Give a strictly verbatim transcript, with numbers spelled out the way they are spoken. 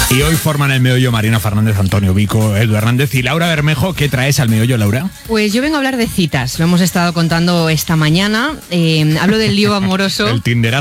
Y hoy forman el meollo Marina Fernández, Antonio Vico, Edu Hernández y Laura Bermejo. ¿Qué traes al meollo, Laura? Pues yo vengo a hablar de citas. Lo hemos estado contando esta mañana. Eh, hablo del lío amoroso. El Tinder.